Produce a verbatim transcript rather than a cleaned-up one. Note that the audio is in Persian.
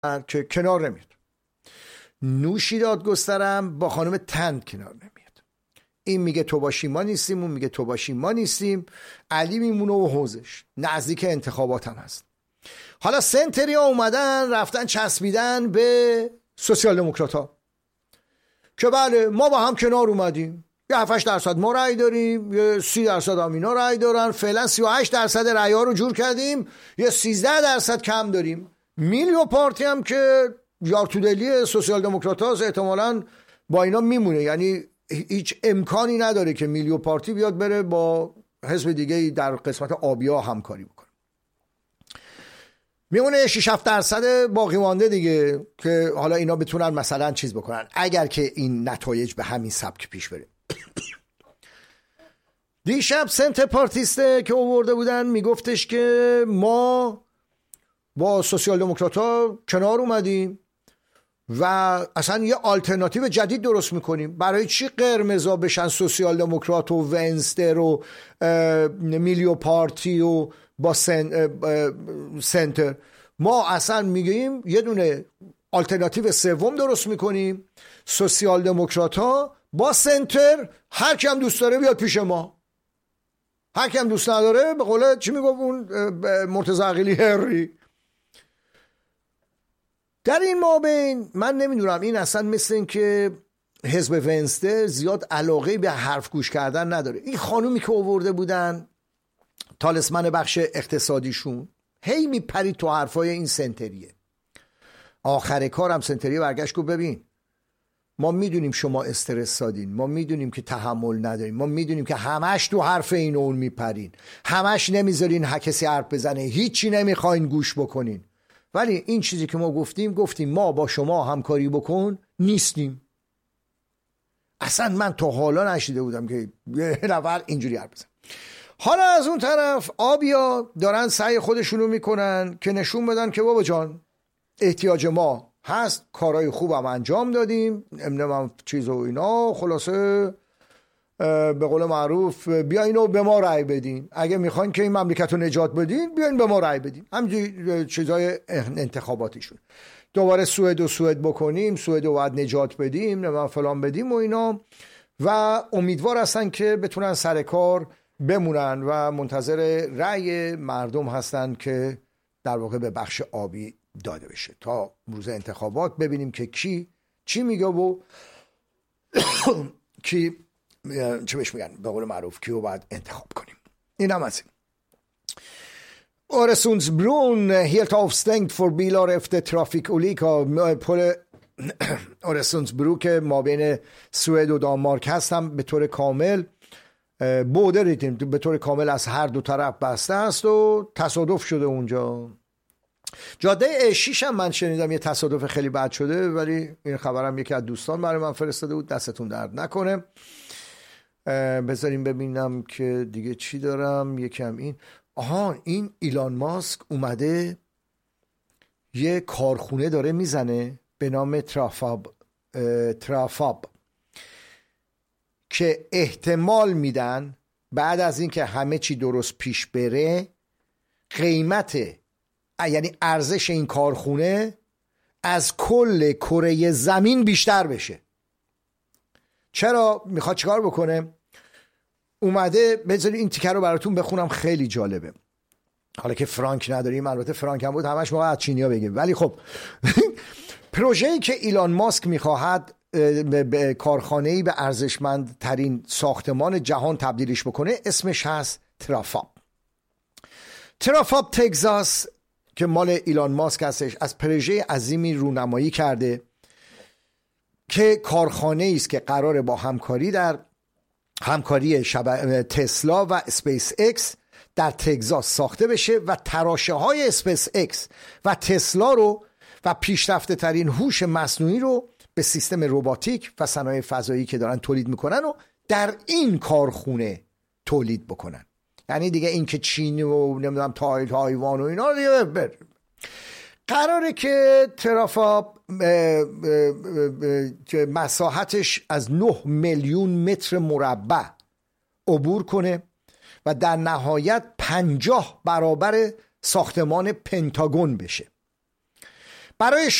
که کنار نمیاد. نوشی دادگسترم با خانم تند کنار نمیاد. این میگه تو باشی ما نیستیم، اون میگه تو باشی ما نیستیم. علی میمونه و حوزش نزدیک انتخابات هم هست. حالا سنتری ها اومدن رفتن چسبیدن به سوسیال دموکرات ها که بله ما با هم کنار اومدیم، یه هفت هشت درصد ما رأی داریم، یه سی درصد هم اینا رأی دارن، فعلا سی و هشت درصد رأی ها رو جور کردیم، یه سیزده درصد کم داریم. میلیو پارتی هم که یارتودلی سوسیال دموکرات ها احتمالاً با اینا میمونه، یعنی هیچ امکانی نداره که میلیو پارتی بیاد بره با حزب دیگه در قسمت آبیا همکاری بکنه. میمونه شش هفت درصد باقی مانده دیگه که حالا اینا بتونن مثلا چیز بکنن اگر که این نتایج به همین سبک پیش بره. دیشب سنت پارتیسته که آورده بودن میگفتش که ما با سوسیال دموکرات ها کنار اومدیم و اصلا یه آلترناتیو جدید درست میکنیم. برای چی قرمزا بشن سوسیال دموکرات و ونستر و میلیو پارتی و با سن، سنتر؟ ما اصلا میگیم یه دونه آلترناتیو سوم درست میکنیم، سوسیال دموکرات ها با سنتر، هر کی هم دوست داره بیاد پیش ما، هر کی هم دوست نداره به قول چی میگفت اون مرتضی عقیلی هری. در این مابین من نمیدونم، این اصلا مثل این که حزب ونستر زیاد علاقه به حرف گوش کردن نداره. این خانومی که آورده بودن تالسمن بخش اقتصادیشون هی میپرید تو حرفای این سنتریه. آخر کارم سنتریه برگشت گفت ببین ما میدونیم شما استرس دادین، ما میدونیم که تحمل ندارین، ما میدونیم که همش تو حرف این اون میپرین، همش نمیذارین کسی حرف بزنه، هیچی نمیخواین گوش بکنین، ولی این چیزی که ما گفتیم گفتیم ما با شما همکاری بکن نیستیم. اصلا من تا حالا نشیده بودم که یه نفر اینجوری حرف بزنه. حالا از اون طرف آبیا دارن سعی خودشونو میکنن که نشون بدن که بابا جان احتیاج ما هست، کارهای خوبم انجام دادیم، نمیدونم چیز و اینا، خلاصه به قول معروف بیاین و به ما رأی بدین، اگه میخواین که این مملکت رو نجات بدین بیاین به ما رأی بدین. همینجوری چیزای انتخاباتیشون. دوباره سوئد و سوئد بکنیم، سوئد رو باید نجات بدیم، نمیدونم فلان بدیم و اینا، و امیدوار هستن که بتونن سر کار بمونن و منتظر رأی مردم هستن که در واقع به بخش آبی داده بشه تا روز انتخابات ببینیم که کی چی میگه و کی چه بهش میگن به قول معروف کیو باید انتخاب کنیم. این هم از این. Öresundsbron helt avstängd för bilar efter trafikolycka. پل Öresundsbro که ما بین سوئد و دانمارک هستم به طور کامل بوده ریتیم به طور کامل از هر دو طرف بسته است و تصادف شده اونجا. جاده شیش هم من شنیدم یه تصادف خیلی بد شده، ولی این خبرم یکی از دوستان برای من فرستاده بود، دستتون درد نکنه. بذاریم ببینم که دیگه چی دارم. یکم این آها این ایلان ماسک اومده یه کارخونه داره میزنه به نام ترافاب ترافاب که احتمال میدن بعد از اینکه همه چی درست پیش بره قیمت یعنی ارزش این کارخونه از کل کره زمین بیشتر بشه. چرا میخواد چیکار بکنه؟ اومده بذارید این تیکر رو براتون بخونم، خیلی جالبه. حالا که فرانک نداریم، البته فرانک هم بود همش ما از چینیا بگیم، ولی خب پروژه‌ای که ایلان ماسک میخواهد به کارخانه‌ای به ارزشمند ترین ساختمان جهان تبدیلش بکنه اسمش هست ترافاب. ترافاب تگزاس که مال ایلان ماسک هستش از پروژه عظیمی رونمایی کرده که کارخانه‌ای است که قراره با همکاری در همکاری شب... تسلا و اسپیس اکس در تگزاس ساخته بشه و تراشه های اسپیس اکس و تسلا رو و پیشرفته ترین هوش مصنوعی رو به سیستم روباتیک و صنایع فضایی که دارن تولید میکنن و در این کارخونه تولید بکنن. یعنی دیگه این که چین و نمیدونم تای تایوان و اینا دیگه بر. قراره که ترافاب مساحتش از نه میلیون متر مربع عبور کنه و در نهایت پنجاه برابر ساختمان پنتاگون بشه. برای